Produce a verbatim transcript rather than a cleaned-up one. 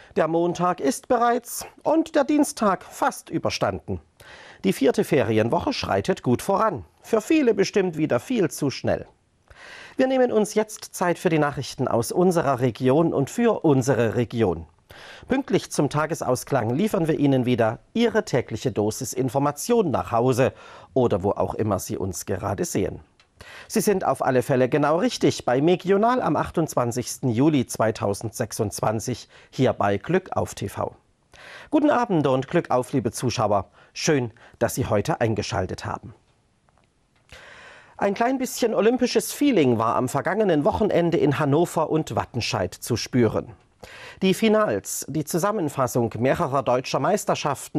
Der Montag ist bereits und der Dienstag fast überstanden. Die vierte Ferienwoche schreitet gut voran. Für viele bestimmt wieder viel zu schnell. Wir nehmen uns jetzt Zeit für die Nachrichten aus unserer Region und für unsere Region. Pünktlich zum Tagesausklang liefern wir Ihnen wieder Ihre tägliche Dosis Information nach Hause oder wo auch immer Sie uns gerade sehen. Sie sind auf alle Fälle genau richtig bei Megional am achtundzwanzigsten Juli zweitausendsechsundzwanzig hier bei Glück auf T V. Guten Abend und Glück auf, liebe Zuschauer. Schön, dass Sie heute eingeschaltet haben. Ein klein bisschen olympisches Feeling war am vergangenen Wochenende in Hannover und Wattenscheid zu spüren. Die Finals, die Zusammenfassung mehrerer deutscher Meisterschaften